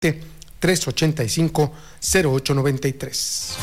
385-0893.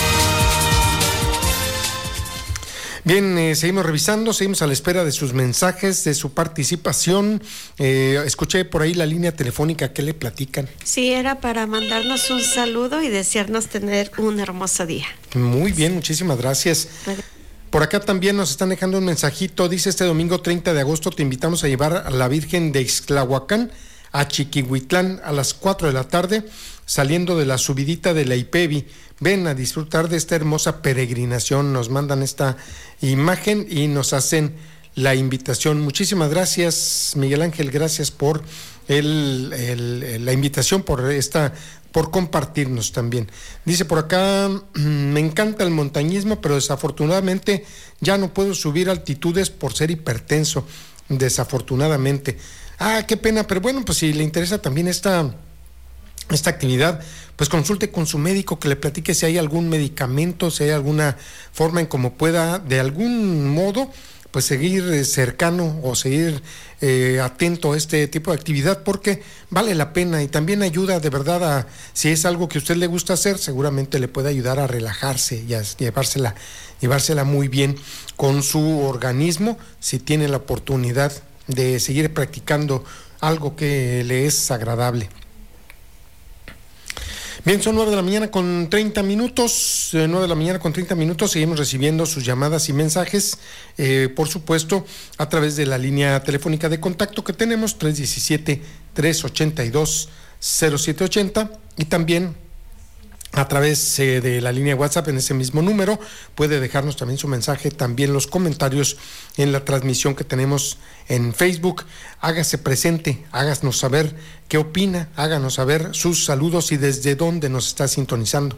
Bien, seguimos revisando, seguimos a la espera de sus mensajes, de su participación. Escuché por ahí la línea telefónica, ¿qué le platican? Sí, era para mandarnos un saludo y desearnos tener un hermoso día. Muy bien, muchísimas gracias. Por acá también nos están dejando un mensajito, dice: este domingo 30 de agosto te invitamos a llevar a la Virgen de Ixtlahuacán a Chiquihuitlán a las 4 de la tarde, saliendo de la subidita de la Ipevi. Ven a disfrutar de esta hermosa peregrinación. Nos mandan esta imagen y nos hacen la invitación. Muchísimas gracias, Miguel Ángel, gracias por la invitación, por compartirnos también. Dice por acá: me encanta el montañismo, pero desafortunadamente ya no puedo subir altitudes por ser hipertenso, desafortunadamente. Qué pena, pero bueno, pues si le interesa también esta actividad, pues consulte con su médico, que le platique si hay algún medicamento, si hay alguna forma en cómo pueda de algún modo pues seguir cercano o seguir atento a este tipo de actividad, porque vale la pena y también ayuda de verdad si es algo que a usted le gusta hacer, seguramente le puede ayudar a relajarse y a llevársela muy bien con su organismo, si tiene la oportunidad de seguir practicando algo que le es agradable. Bien, son 9 de la mañana con 30 minutos, 9 de la mañana con 30 minutos, seguimos recibiendo sus llamadas y mensajes, por supuesto, a través de la línea telefónica de contacto que tenemos, 317-382-0780, y también a través de la línea WhatsApp en ese mismo número. Puede dejarnos también su mensaje, también los comentarios en la transmisión que tenemos en Facebook. Hágase presente, háganos saber qué opina, háganos saber sus saludos y desde dónde nos está sintonizando.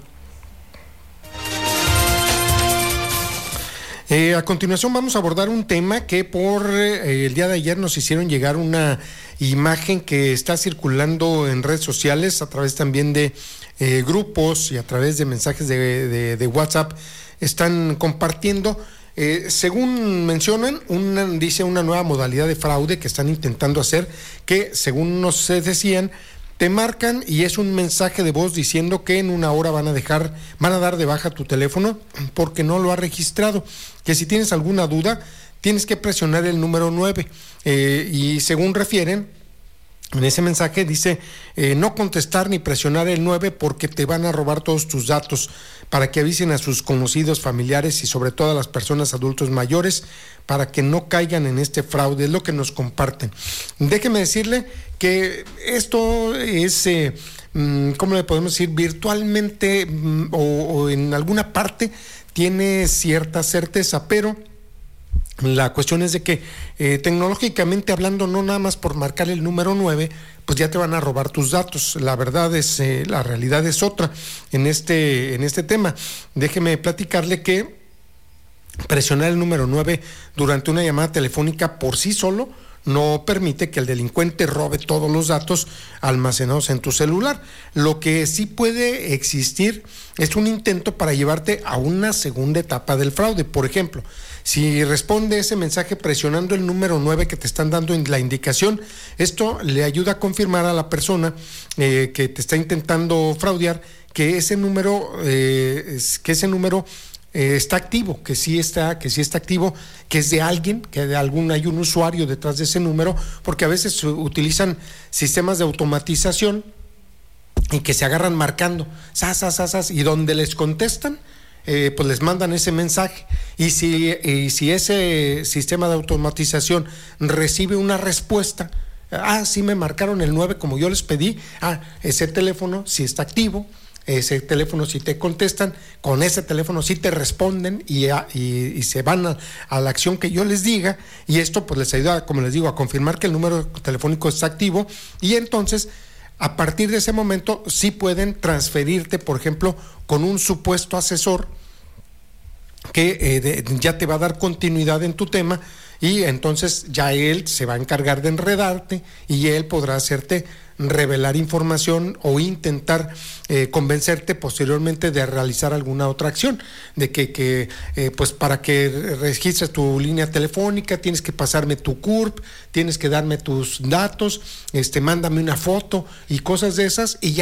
A continuación vamos a abordar un tema que por el día de ayer nos hicieron llegar una imagen que está circulando en redes sociales, a través también de grupos y a través de mensajes de WhatsApp. Están compartiendo, según mencionan, dice una nueva modalidad de fraude que están intentando hacer, que según nos decían, te marcan y es un mensaje de voz diciendo que en una hora van a dar de baja tu teléfono porque no lo ha registrado, que si tienes alguna duda tienes que presionar el número 9, y según refieren en ese mensaje dice, no contestar ni presionar el 9 porque te van a robar todos tus datos, para que avisen a sus conocidos, familiares y sobre todo a las personas adultos mayores para que no caigan en este fraude. Es lo que nos comparten. Déjeme decirle que esto es, ¿cómo le podemos decir? Virtualmente o en alguna parte tiene cierta certeza, pero la cuestión es de que tecnológicamente hablando, no nada más por marcar el número 9, pues ya te van a robar tus datos. La realidad es otra en este tema. Déjeme platicarle que presionar el número 9 durante una llamada telefónica por sí solo no permite que el delincuente robe todos los datos almacenados en tu celular. Lo que sí puede existir es un intento para llevarte a una segunda etapa del fraude. Por ejemplo, si responde ese mensaje presionando el número 9 que te están dando en la indicación, esto le ayuda a confirmar a la persona que te está intentando fraudear que ese número está activo, que sí está activo, que es de alguien, hay un usuario detrás de ese número, porque a veces utilizan sistemas de automatización y que se agarran marcando, y donde les contestan, pues les mandan ese mensaje, y si ese sistema de automatización recibe una respuesta, sí me marcaron el 9 como yo les pedí, ese teléfono sí está activo, ese teléfono sí te contestan, con ese teléfono sí te responden y se van a la acción que yo les diga, y esto pues les ayuda, como les digo, a confirmar que el número telefónico está activo, y entonces a partir de ese momento sí pueden transferirte, por ejemplo, con un supuesto asesor que ya te va a dar continuidad en tu tema, y entonces ya él se va a encargar de enredarte y él podrá hacerte revelar información o intentar convencerte posteriormente de realizar alguna otra acción, de que pues para que registres tu línea telefónica tienes que pasarme tu CURP, tienes que darme tus datos, mándame una foto y cosas de esas, y ya